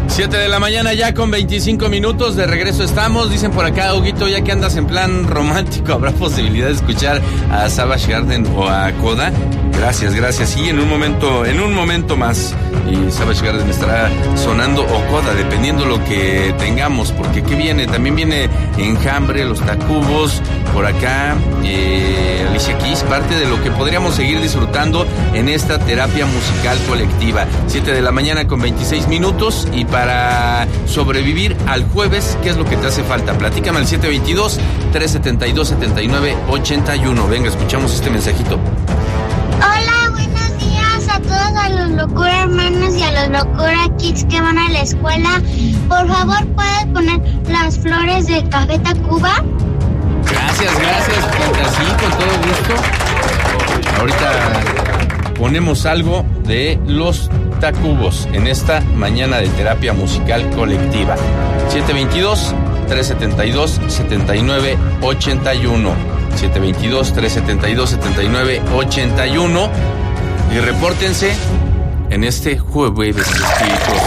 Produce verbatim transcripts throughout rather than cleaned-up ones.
siete de la mañana ya con veinticinco minutos, de regreso estamos. Dicen por acá, Huguito, ya que andas en plan romántico, ¿habrá posibilidad de escuchar a Savage Garden o a Coda? Gracias, gracias. Sí, en un momento, en un momento más. Y Savage Garden estará sonando, o Coda, dependiendo lo que tengamos, porque ¿qué viene? También viene Enjambre, Los Tacubos, por acá, eh, Alicia Keys, parte de lo que podríamos seguir disfrutando en esta terapia musical colectiva. siete de la mañana con veintiséis minutos, y para sobrevivir al jueves, ¿qué es lo que te hace falta? Platícame al siete veintidós, tres setenta y dos, setenta y nueve ochenta y uno. Venga, escuchamos este mensajito. Hola, buenos días a todos, a los Locura Hermanos y a los Locura Kids que van a la escuela. Por favor, ¿puedes poner Las Flores de Café Tacuba? Gracias, gracias, sí, con todo gusto. Ahorita ponemos algo de Los Tacubos en esta mañana de terapia musical colectiva. siete veintidós, tres setenta y dos, setenta y nueve ochenta y uno. siete veintidós, tres setenta y dos, setenta y nueve ochenta y uno. Y repórtense en este jueves espirituoso.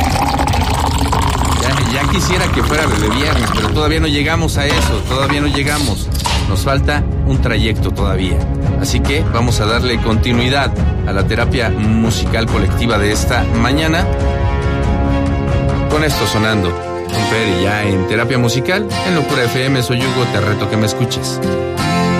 Ya, ya quisiera que fuera Bebé Viernes, pero todavía no llegamos a eso, todavía no llegamos. Nos falta un trayecto todavía. Así que vamos a darle continuidad a la terapia musical colectiva de esta mañana. Con esto sonando, con Peri ya en terapia musical, en Locura F M. Soy Hugo, te reto que me escuches.